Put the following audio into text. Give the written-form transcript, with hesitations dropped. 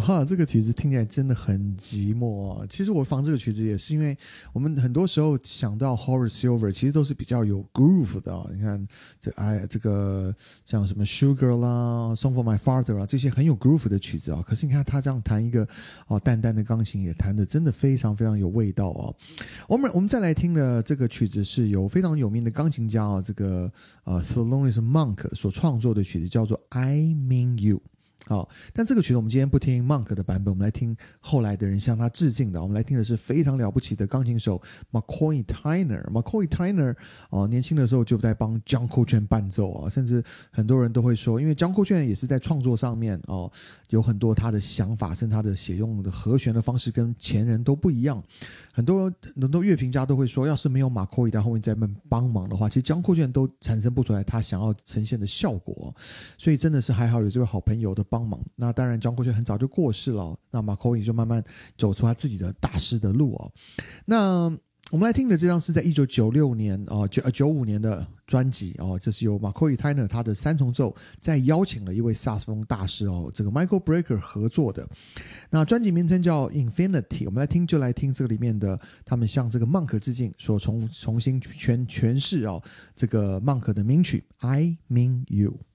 哇，这个曲子听起来真的很寂寞啊。其实我放这个曲子也是因为我们很多时候想到 Horace Silver 其实都是比较有 groove 的啊。你看这个像什么 Sugar 啦 Song for My Father 啊，这些很有 groove 的曲子啊。可是你看他这样弹一个淡淡的钢琴，也弹得真的非常非常有味道啊。我们再来听的这个曲子是由非常有名的钢琴家啊，这个Thelonious Monk 所创作的曲子，叫做 I Mean You。好，但这个曲子我们今天不听 Monk 的版本，我们来听后来的人向他致敬的。我们来听的是非常了不起的钢琴手 McCoy Tyner。McCoy Tyner 年轻的时候就在帮 John Coltrane 伴奏啊，甚至很多人都会说，因为 John Coltrane 也是在创作上面有很多他的想法，甚至他的写用的和弦的方式跟前人都不一样。很多乐评家都会说，要是没有 McCoy 在后面在帮忙的话，其实 John Coltrane 都产生不出来他想要呈现的效果。所以真的是还好有这位好朋友的帮忙。那当然 John Coltrane 很早就过世了，那 McCoy 就慢慢走出他自己的大师的路那我们来听的这张是在1996年95年的专辑这是由 McCoy Tyner 他的三重奏再邀请了一位萨克斯风大师这个 Michael Brecker 合作的。那专辑名称叫 Infinity。 我们就来听这个里面的他们向这个 Monk 致敬所重新诠释这个 Monk 的名曲 I Mean You。